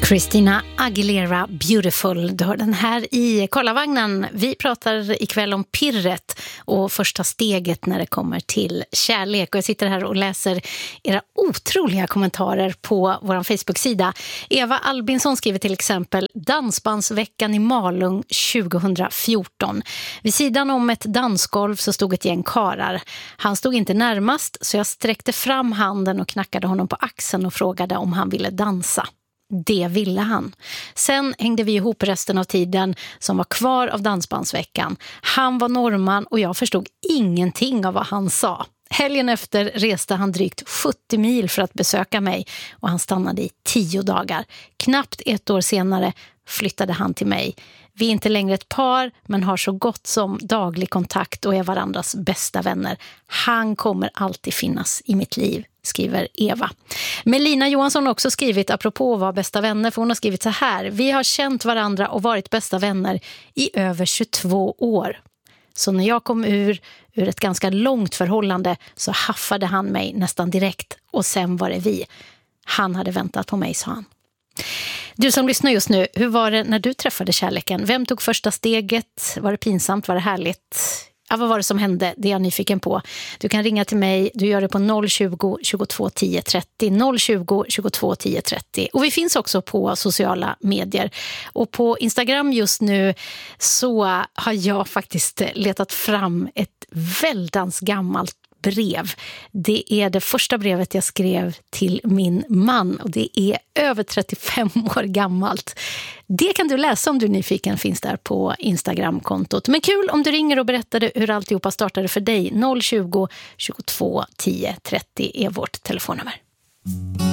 Christina Aguilera, Beautiful. Du hör den här i Karlavagnen. Vi pratar ikväll om pirret och första steget när det kommer till kärlek. Och jag sitter här och läser era otroliga kommentarer på vår Facebook-sida. Eva Albinsson skriver till exempel: Dansbandsveckan i Malung 2014. Vid sidan om ett dansgolv så stod ett gäng karar. Han stod inte närmast, så jag sträckte fram handen och knackade honom på axeln och frågade om han ville dansa. Det ville han. Sen hängde vi ihop resten av tiden som var kvar av dansbandsveckan. Han var norrman och jag förstod ingenting av vad han sa. Helgen efter reste han drygt 70 mil för att besöka mig och han stannade i 10 dagar. Knappt ett år senare flyttade han till mig. Vi är inte längre ett par men har så gott som daglig kontakt och är varandras bästa vänner. Han kommer alltid finnas i mitt liv, skriver Eva. Melina Johansson har också skrivit apropå att vara bästa vänner, för hon har skrivit så här: vi har känt varandra och varit bästa vänner i över 22 år. Så när jag kom ur ett ganska långt förhållande så haffade han mig nästan direkt och sen var det vi. Han hade väntat på mig, sa han. Du som lyssnar just nu, hur var det när du träffade kärleken? Vem tog första steget? Var det pinsamt? Var det härligt? Ja, vad var det som hände? Det är jag nyfiken på. Du kan ringa till mig. Du gör det på 020 22 10 30. 020 22 10 30. Och vi finns också på sociala medier. Och på Instagram just nu så har jag faktiskt letat fram ett väldans gammalt brev. Det är det första brevet jag skrev till min man och det är över 35 år gammalt. Det kan du läsa om du är nyfiken, finns där på Instagram-kontot. Men kul om du ringer och berättar hur alltihopa startade för dig. 020 22 10 30 är vårt telefonnummer.